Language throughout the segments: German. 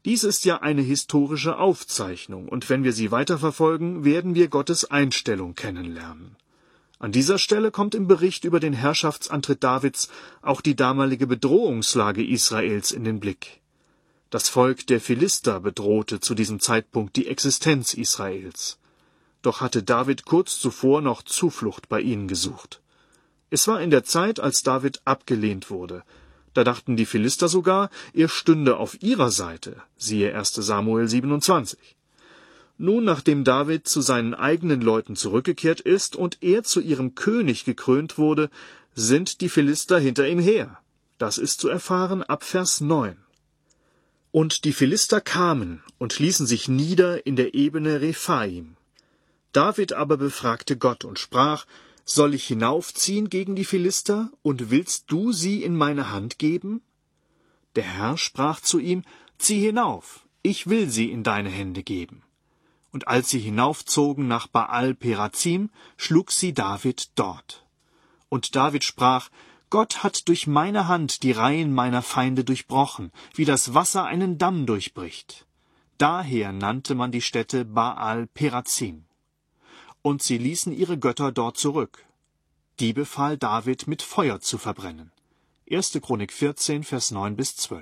Dies ist ja eine historische Aufzeichnung, und wenn wir sie weiterverfolgen, werden wir Gottes Einstellung kennenlernen. An dieser Stelle kommt im Bericht über den Herrschaftsantritt Davids auch die damalige Bedrohungslage Israels in den Blick. Das Volk der Philister bedrohte zu diesem Zeitpunkt die Existenz Israels. Doch hatte David kurz zuvor noch Zuflucht bei ihnen gesucht. Es war in der Zeit, als David abgelehnt wurde. Da dachten die Philister sogar, er stünde auf ihrer Seite, siehe 1. Samuel 27. Nun, nachdem David zu seinen eigenen Leuten zurückgekehrt ist und er zu ihrem König gekrönt wurde, sind die Philister hinter ihm her. Das ist zu erfahren ab Vers 9. Und die Philister kamen und ließen sich nieder in der Ebene Rephaim. David aber befragte Gott und sprach: Soll ich hinaufziehen gegen die Philister, und willst du sie in meine Hand geben? Der Herr sprach zu ihm: Zieh hinauf, ich will sie in deine Hände geben. Und als sie hinaufzogen nach Baal-Perazim, schlug sie David dort. Und David sprach: Gott hat durch meine Hand die Reihen meiner Feinde durchbrochen, wie das Wasser einen Damm durchbricht. Daher nannte man die Stätte Baal-Perazim. Und sie ließen ihre Götter dort zurück. Die befahl David, mit Feuer zu verbrennen. 1. Chronik 14, Vers 9-12.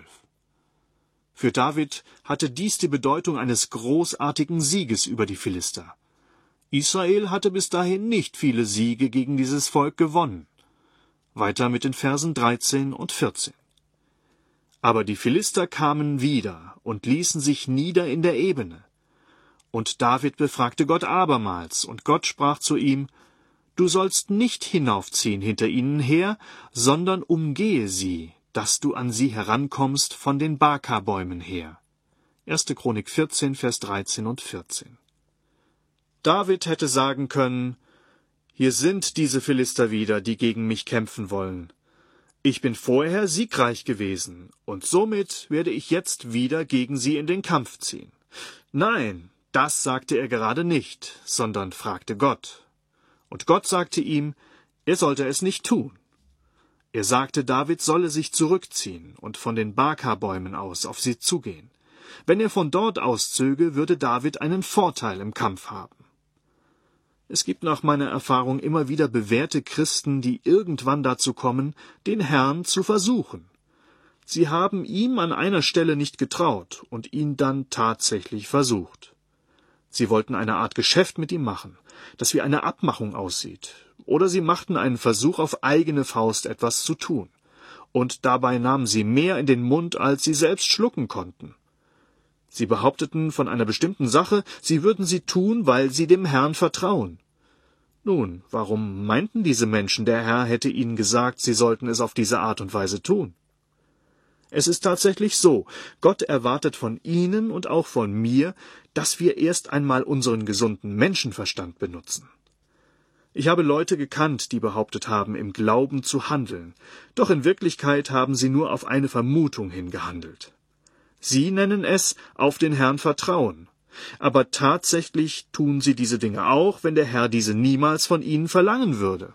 Für David hatte dies die Bedeutung eines großartigen Sieges über die Philister. Israel hatte bis dahin nicht viele Siege gegen dieses Volk gewonnen. Weiter mit den Versen 13 und 14. Aber die Philister kamen wieder und ließen sich nieder in der Ebene. Und David befragte Gott abermals, und Gott sprach zu ihm: Du sollst nicht hinaufziehen hinter ihnen her, sondern umgehe sie, dass du an sie herankommst von den Baka-Bäumen her. 1. Chronik 14, Vers 13 und 14. David hätte sagen können: Hier sind diese Philister wieder, die gegen mich kämpfen wollen. Ich bin vorher siegreich gewesen, und somit werde ich jetzt wieder gegen sie in den Kampf ziehen. Nein, das sagte er gerade nicht, sondern fragte Gott. Und Gott sagte ihm, er sollte es nicht tun. Er sagte, David solle sich zurückziehen und von den Baka-Bäumen aus auf sie zugehen. Wenn er von dort auszöge, würde David einen Vorteil im Kampf haben. Es gibt nach meiner Erfahrung immer wieder bewährte Christen, die irgendwann dazu kommen, den Herrn zu versuchen. Sie haben ihm an einer Stelle nicht getraut und ihn dann tatsächlich versucht. Sie wollten eine Art Geschäft mit ihm machen, das wie eine Abmachung aussieht. Oder sie machten einen Versuch, auf eigene Faust etwas zu tun. Und dabei nahmen sie mehr in den Mund, als sie selbst schlucken konnten. Sie behaupteten von einer bestimmten Sache, sie würden sie tun, weil sie dem Herrn vertrauen. Nun, warum meinten diese Menschen, der Herr hätte ihnen gesagt, sie sollten es auf diese Art und Weise tun? Es ist tatsächlich so, Gott erwartet von Ihnen und auch von mir, dass wir erst einmal unseren gesunden Menschenverstand benutzen. Ich habe Leute gekannt, die behauptet haben, im Glauben zu handeln, doch in Wirklichkeit haben sie nur auf eine Vermutung hin gehandelt. Sie nennen es auf den Herrn vertrauen, aber tatsächlich tun sie diese Dinge auch, wenn der Herr diese niemals von ihnen verlangen würde.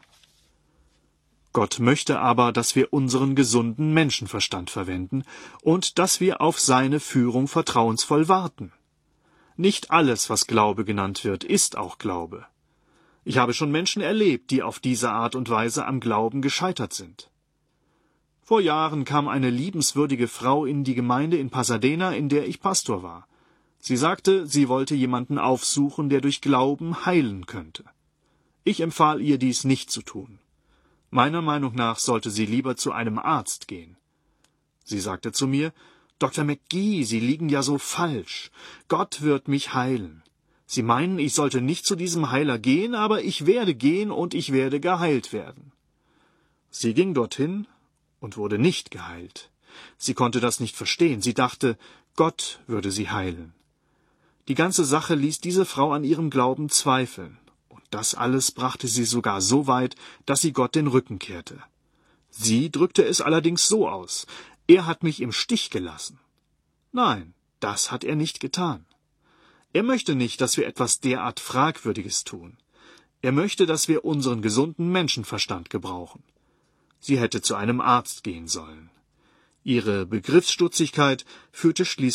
Gott möchte aber, dass wir unseren gesunden Menschenverstand verwenden und dass wir auf seine Führung vertrauensvoll warten. Nicht alles, was Glaube genannt wird, ist auch Glaube. Ich habe schon Menschen erlebt, die auf diese Art und Weise am Glauben gescheitert sind. Vor Jahren kam eine liebenswürdige Frau in die Gemeinde in Pasadena, in der ich Pastor war. Sie sagte, sie wollte jemanden aufsuchen, der durch Glauben heilen könnte. Ich empfahl ihr, dies nicht zu tun. Meiner Meinung nach sollte sie lieber zu einem Arzt gehen. Sie sagte zu mir, Dr. McGee, Sie liegen ja so falsch. Gott wird mich heilen. Sie meinen, ich sollte nicht zu diesem Heiler gehen, aber ich werde gehen und ich werde geheilt werden. Sie ging dorthin und wurde nicht geheilt. Sie konnte das nicht verstehen. Sie dachte, Gott würde sie heilen. Die ganze Sache ließ diese Frau an ihrem Glauben zweifeln. Und das alles brachte sie sogar so weit, dass sie Gott den Rücken kehrte. Sie drückte es allerdings so aus: Er hat mich im Stich gelassen. Nein, das hat er nicht getan. Er möchte nicht, dass wir etwas derart Fragwürdiges tun. Er möchte, dass wir unseren gesunden Menschenverstand gebrauchen. Sie hätte zu einem Arzt gehen sollen. Ihre Begriffsstutzigkeit führte schließlich